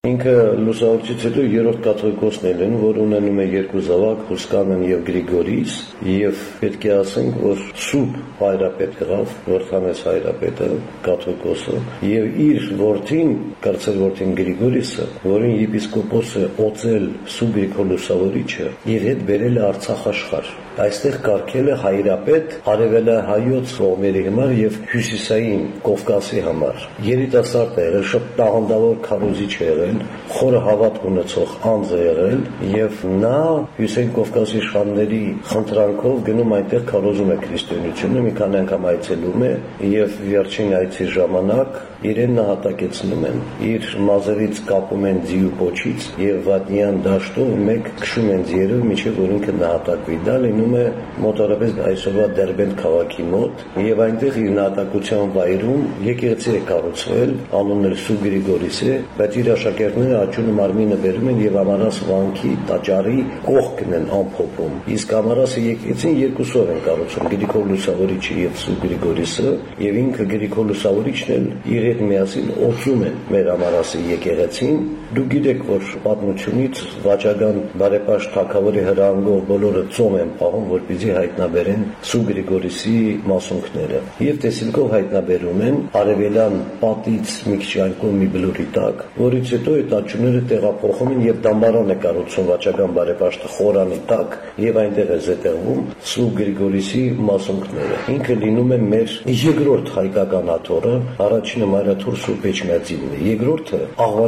Ինքը լուսավորչից հետո երրորդ կաթողիկոսն են, որ ունենում է երկու զավակ, Հուսկանն եւ Գրիգորիս, եւ պետք է ասենք, որ Սուրբ Հայրապետ եղավ, Հորդանես Հայրապետը, կաթողիկոսը, եւ իր որդին, կարծել որդին Գրիգորիսը, որին եպիսկոպոսը Օծել Սուրբ Գրիգոր Լուսավորիչը, իր հետ բերել է Արցախ աշխարհ։ Այստեղ կարգել է հայրապետ արևելահայոց կողմերի համար եւ հյուսիսային Կովկասի համար։ Երիտասարդ է եղել, շատ տաղանդավոր քարոզիչ է եղել, խորը հավատք ունեցող անձ է եղել եւ նա Հյուսիսային Կովկասի իշխանների խնդրանքով գնում այնտեղ քարոզում է քրիստոնեությունը, մի քանի անգամ այցելում է եւ վերջին այցի ժամանակ իրեն նահատակեցնում են։ Իր մազերից կապում են ձիու պոչից եւ վատնյան դաշտով մեկ քշում են ձիերով, մինչեւ որ ինքը նահատակվի։ Դա լինում է մոտավորապես այսօրվա Դերբենդ քաղաքի մոտ եւ այնտեղ իր նահատակության վայրում եկեղեցի է կառուցվել, անունը Սուրբ Գրիգորիս է, բայց իր աշակերտները աճունը մարմինը բերում են եւ Ամարաս վանքի տաճարի կողքն են ամփոփում։ Իսկ Ամարասի եկեղեցին երկուսով են կառուցում՝ Գրիգոր Լուսավորիչը եւ Սուրբ Գրիգորիսը, եւ ինքը Գրիգոր Լուսավորիչն էլ իր հետ միասին օծում են մեր Ամարասի եկեղեցին։ Դուք գիտեք, որ պատմությունից վաճական բարեպաշտ թագավորի հրահանգով բոլորը ծոմ են պահում, որպեսզի հայտնաբերեն Սուրբ Գրիգորիսի մասունքները։ Եվ տեսիլքով հայտնաբերում են արևելյան պատից մի քիչ այն կողմի բլուրի տակ, որից հետո այդ աճուները տեղափոխում են եւ դամբարան է կառուցում վաճական բարեպաշտը խորանի տակ եւ այնտեղ է զետեղվում Սուրբ Գրիգորիսի մասունքները։ Ինքը լինում է մեր երկրորդ հայկական աթոռը, առաջինը Մարաթուր Սուրբ Էջմիածինն է, երկրորդը